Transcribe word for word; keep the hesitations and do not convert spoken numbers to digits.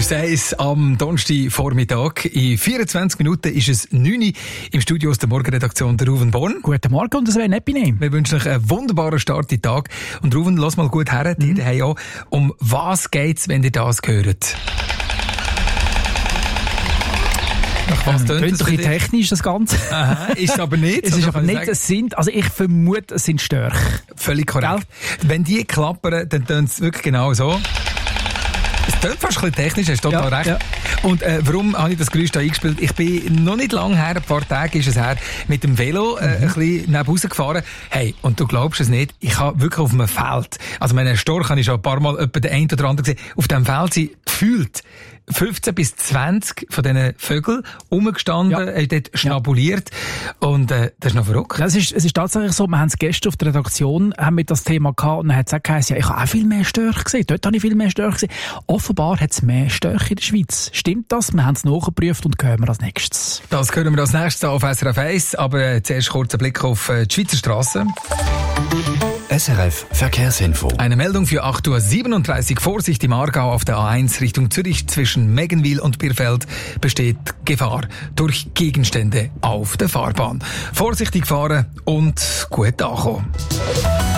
Auf eins am Donnerstagvormittag. In vierundzwanzig Minuten ist es neun Uhr im Studio aus der Morgenredaktion der Ruven Born. Guten Morgen und Sven Epine. Wir wünschen euch einen wunderbaren Start in den Tag. Und Ruven, lass mal gut her, mhm. dir auch. Um was geht's, wenn ihr das hört? Nach was tönt das? Doch ein technisch, das Ganze. Aha, ist es aber nicht. Es ist aber nicht, es sind, also ich vermute, es sind Störche. Völlig korrekt. Gell? Wenn die klappern, dann tönt es wirklich genau so. Es tönt fast ein bisschen technisch, hast du total ja, recht. Ja. Und äh, warum habe ich das Geräusch da eingespielt? Ich bin noch nicht lange her, ein paar Tage ist es her, mit dem Velo äh, mhm. ein bisschen neben Hause gefahren. Hey, und du glaubst es nicht, ich habe wirklich auf einem Feld, also meinen Storch habe ich schon ein paar Mal etwa den einen oder anderen gesehen, auf diesem Feld sind gefühlt fünfzehn bis zwanzig von diesen Vögeln rumgestanden, ja. äh, dort schnabuliert. Ja. Und äh, das ist noch verrückt. Ja, es, ist, es ist tatsächlich so, wir haben es gestern auf der Redaktion haben wir das Thema gehabt und dann hat es auch geheißen, ja, ich habe auch viel mehr Störche gesehen. Dort habe ich viel mehr Störche gesehen. Offenbar hat es mehr Störche in der Schweiz. Stimmt das? Wir haben es nachgeprüft und hören wir als nächstes. Das hören wir als nächstes auf S R F eins, aber äh, zuerst kurz ein Blick auf äh, die Schweizer Strassen. S R F Verkehrsinfo. Eine Meldung für acht Uhr siebenunddreißig. Vorsicht im Aargau auf der A eins Richtung Zürich zwischen Meggenwil und Birfeld besteht Gefahr durch Gegenstände auf der Fahrbahn. Vorsichtig fahren und gut ankommen.